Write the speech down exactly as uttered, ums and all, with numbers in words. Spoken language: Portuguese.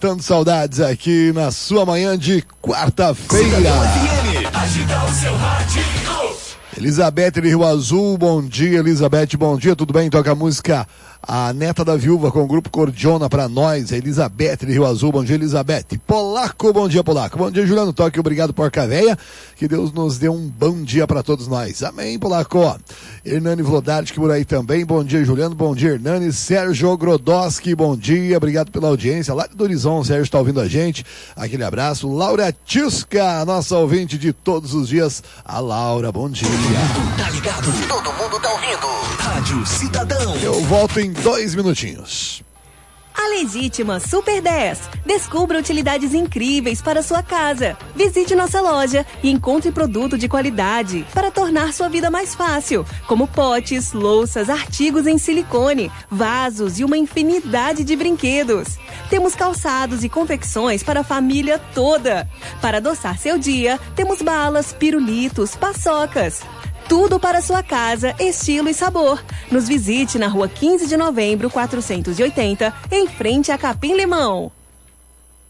matando saudades aqui na sua manhã de quarta-feira. Agita o seu rádio. Elizabeth de Rio Azul, bom dia, Elizabeth, bom dia, tudo bem? Toca a música A Neta da Viúva com o grupo Cordiona pra nós, Elizabeth de Rio Azul, bom dia, Elizabeth. Polaco, bom dia, Polaco. Bom dia, Juliano Toque, obrigado, Porca Véia. Que Deus nos dê um bom dia pra todos nós. Amém, Polaco. Hernani Vlodart, que por aí também, bom dia, Juliano, bom dia, Hernani. Sérgio Grodoski, bom dia, obrigado pela audiência. Lá do Horizonte, Sérgio está ouvindo a gente, aquele abraço. Laura Tisca, nossa ouvinte de todos os dias, a Laura, bom dia. Tá ligado? Todo mundo tá ouvindo. Rádio Cidadão. Eu volto em dois minutinhos. A Legítima Super dez. Descubra utilidades incríveis para sua casa. Visite nossa loja e encontre produto de qualidade para tornar sua vida mais fácil, como potes, louças, artigos em silicone, vasos e uma infinidade de brinquedos. Temos calçados e confecções para a família toda. Para adoçar seu dia, temos balas, pirulitos, paçocas. Tudo para sua casa, estilo e sabor. Nos visite na rua quinze de novembro, quatrocentos e oitenta, em frente a Capim Limão.